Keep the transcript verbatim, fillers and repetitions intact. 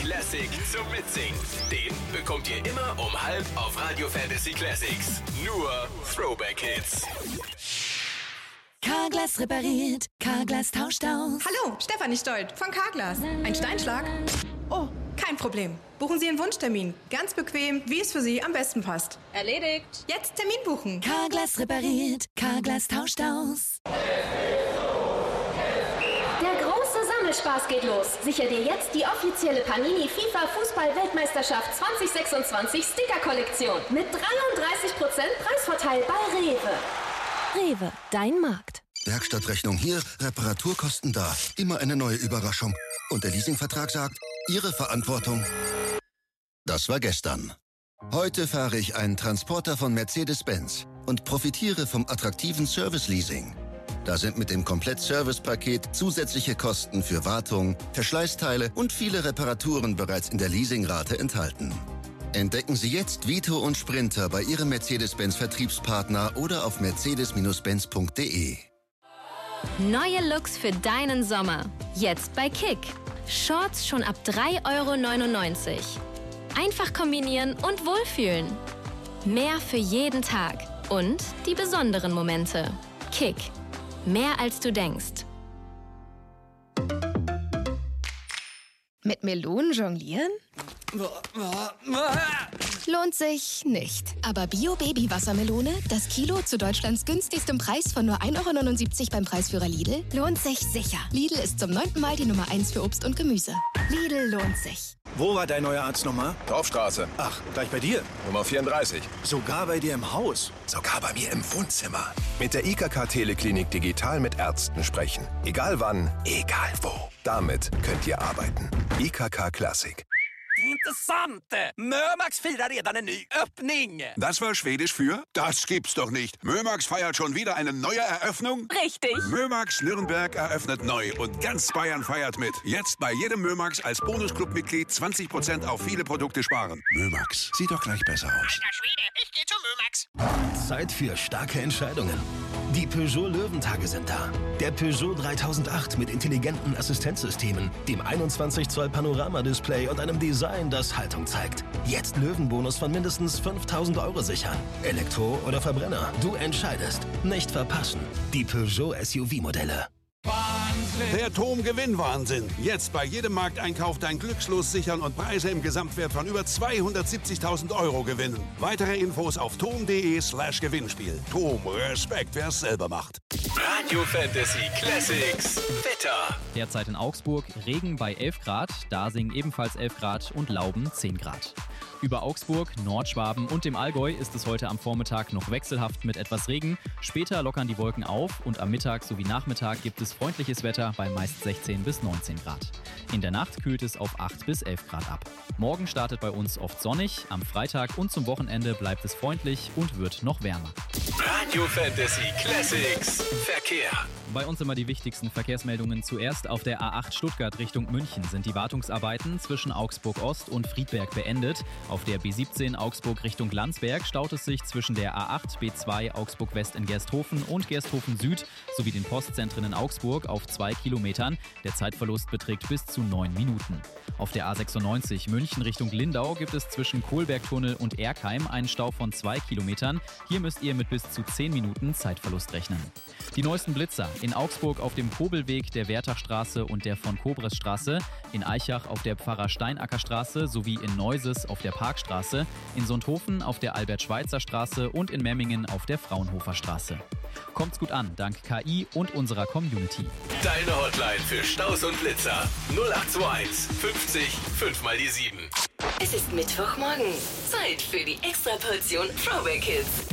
Classic zum Mitsingen. Den bekommt ihr immer um halb auf Radio Fantasy Classics. Nur Throwback-Hits. Carglass repariert, Carglass tauscht aus. Hallo, Stefanie Stolt von Carglass. Ein Steinschlag? Oh, kein Problem. Buchen Sie einen Wunschtermin. Ganz bequem, wie es für Sie am besten passt. Erledigt. Jetzt Termin buchen. Carglass repariert, Carglass tauscht aus. Der große Sammelspaß geht los. Sicher dir jetzt die offizielle Panini FIFA Fußball-Weltmeisterschaft zwanzig sechsundzwanzig Sticker-Kollektion mit dreiunddreißig Prozent Preisvorteil bei Rewe. Rewe, dein Markt. Werkstattrechnung hier, Reparaturkosten da. Immer eine neue Überraschung. Und der Leasingvertrag sagt, Ihre Verantwortung. Das war gestern. Heute fahre ich einen Transporter von Mercedes-Benz und profitiere vom attraktiven Service-Leasing. Da sind mit dem Komplett-Service-Paket zusätzliche Kosten für Wartung, Verschleißteile und viele Reparaturen bereits in der Leasingrate enthalten. Entdecken Sie jetzt Vito und Sprinter bei Ihrem Mercedes-Benz-Vertriebspartner oder auf mercedes Benz punkt de. Neue Looks für deinen Sommer. Jetzt bei Kick. Shorts schon ab drei Euro neunundneunzig. Einfach kombinieren und wohlfühlen. Mehr für jeden Tag. Und die besonderen Momente. Kick. Mehr als du denkst. Mit Melonen jonglieren? Lohnt sich nicht. Aber Bio-Baby-Wassermelone, das Kilo zu Deutschlands günstigstem Preis von nur ein Euro neunundsiebzig beim Preisführer Lidl, lohnt sich sicher. Lidl ist zum neunten Mal die Nummer eins für Obst und Gemüse. Lidl lohnt sich. Wo war dein neuer Arzt nochmal? Dorfstraße. Ach, gleich bei dir? Nummer vierunddreißig. Sogar bei dir im Haus? Sogar bei mir im Wohnzimmer. Mit der I K K-Teleklinik digital mit Ärzten sprechen. Egal wann, egal wo. Damit könnt ihr arbeiten. I K K Classic. Intressant! Mömax firar redan en ny öppning. Das war Schwedisch für? Das gibt's doch nicht. Mömax feiert schon wieder eine neue Eröffnung? Richtig. Mömax Nürnberg eröffnet neu und ganz Bayern feiert mit. Jetzt bei jedem Mömax als Bonusclub-Mitglied zwanzig Prozent auf viele Produkte sparen. Mömax, sieht doch gleich besser aus. Alter Schwede, ich geh zum Mömax. Zeit für starke Entscheidungen. Die Peugeot Löwentage sind da. Der Peugeot dreitausendacht mit intelligenten Assistenzsystemen, dem einundzwanzig Zoll Panoramadisplay und einem Design, das Haltung zeigt. Jetzt Löwenbonus von mindestens fünftausend Euro sichern. Elektro oder Verbrenner, du entscheidest. Nicht verpassen. Die Peugeot S U V-Modelle. Der Tom-Gewinn-Wahnsinn. Jetzt bei jedem Markteinkauf dein Glückslos sichern und Preise im Gesamtwert von über zweihundertsiebzigtausend Euro gewinnen. Weitere Infos auf tom.de slash Gewinnspiel. Tom, Respekt, wer es selber macht. Radio Fantasy Classics. Wetter. Derzeit in Augsburg Regen bei elf Grad, Dasing ebenfalls elf Grad und Lauben zehn Grad. Über Augsburg, Nordschwaben und dem Allgäu ist es heute am Vormittag noch wechselhaft mit etwas Regen. Später lockern die Wolken auf und am Mittag sowie Nachmittag gibt es freundliches Wetter bei meist sechzehn bis neunzehn Grad. In der Nacht kühlt es auf acht bis elf Grad ab. Morgen startet bei uns oft sonnig, am Freitag und zum Wochenende bleibt es freundlich und wird noch wärmer. Radio Fantasy Classics. Verkehr. Bei uns immer die wichtigsten Verkehrsmeldungen. Zuerst auf der A acht Stuttgart Richtung München sind die Wartungsarbeiten zwischen Augsburg Ost und Friedberg beendet. Auf der B siebzehn Augsburg Richtung Landsberg staut es sich zwischen der A acht B zwei Augsburg West in Gersthofen und Gersthofen Süd sowie den Postzentren in Augsburg auf zwei Kilometern. Der Zeitverlust beträgt bis zu neun Minuten. Auf der A sechsundneunzig München Richtung Lindau gibt es zwischen Kohlbergtunnel und Erkheim einen Stau von zwei Kilometern. Hier müsst ihr mit bis zu zehn Minuten Zeitverlust rechnen. Die neuesten Blitzer in Augsburg auf dem Kobelweg der Wertachstraße und der von Kobresstraße, in Aichach auf der Pfarrer-Steinackerstraße sowie in Neuses auf der Parkstraße, in Sonthofen auf der Albert-Schweitzer-Straße und in Memmingen auf der Fraunhofer Straße. Kommt's gut an, dank K I und unserer Community. Deine Hotline für Staus und Blitzer null acht zwei eins fünfzig fünf mal die sieben. Es ist Mittwochmorgen. Zeit für die Extraportion Throwback Hits.